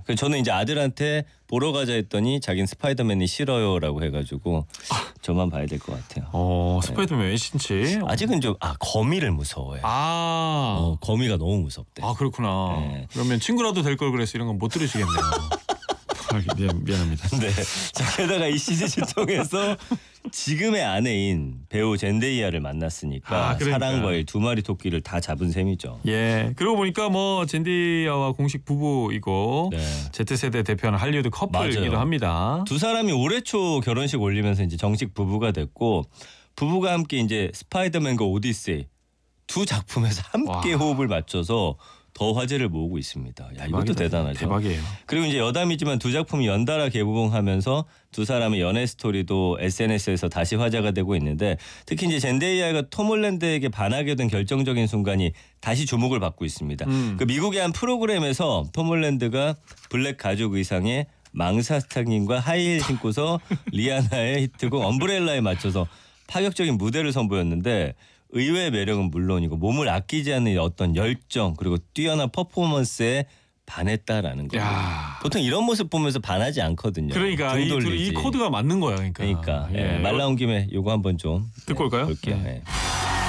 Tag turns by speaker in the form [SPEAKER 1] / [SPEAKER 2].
[SPEAKER 1] 그래서 저는 이제 아들한테 보러 가자 했더니 자기는 스파이더맨이 싫어요라고 해가지고 저만 봐야 될 것 같아요.
[SPEAKER 2] 스파이더맨 왜 신지?
[SPEAKER 1] 아직은 좀 거미를 무서워해. 거미가 너무 무섭대.
[SPEAKER 2] 그렇구나.
[SPEAKER 1] 네.
[SPEAKER 2] 그러면 친구라도 될 걸 그래서 이런 건 못 들으시겠네요. 미안합니다.
[SPEAKER 1] 네. 자, 게다가 이 시리즈 통해서 지금의 아내인 배우 젠데이아를 만났으니까
[SPEAKER 2] 그러니까.
[SPEAKER 1] 사랑과의 두 마리 토끼를 다 잡은 셈이죠.
[SPEAKER 2] 예. 그러고 보니까 뭐 젠데이아와 공식 부부이고
[SPEAKER 1] 네.
[SPEAKER 2] Z세대 대표하는 할리우드 커플이기도
[SPEAKER 1] 맞아요.
[SPEAKER 2] 합니다.
[SPEAKER 1] 두 사람이 올해 초 결혼식 올리면서 이제 정식 부부가 됐고 부부가 함께 이제 스파이더맨과 오디세이 두 작품에서 함께 호흡을 맞춰서 더 화제를 모으고 있습니다. 야, 이것도 대단하죠.
[SPEAKER 2] 대박이에요.
[SPEAKER 1] 그리고 이제 여담이지만 두 작품이 연달아 개봉하면서 두 사람의 연애 스토리도 SNS에서 다시 화제가 되고 있는데 특히 이제 젠데이아가 톰 홀랜드에게 반하게 된 결정적인 순간이 다시 주목을 받고 있습니다. 그 미국의 한 프로그램에서 톰 홀랜드가 블랙 가죽 의상에 망사 스타킹과 하이힐 신고서 리아나의 히트곡 엄브렐라에 맞춰서 파격적인 무대를 선보였는데 의외의 매력은 물론이고 몸을 아끼지 않는 어떤 열정 그리고 뛰어난 퍼포먼스에 반했다라는 거예요. 보통 이런 모습 보면서 반하지 않거든요.
[SPEAKER 2] 그러니까
[SPEAKER 1] 등
[SPEAKER 2] 이
[SPEAKER 1] 돌리지.
[SPEAKER 2] 코드가 맞는 거야. 그러니까.
[SPEAKER 1] 말 나온 김에 요거 한번 좀
[SPEAKER 2] 듣고 올까요?
[SPEAKER 1] 볼게요.
[SPEAKER 2] 네.
[SPEAKER 1] 네.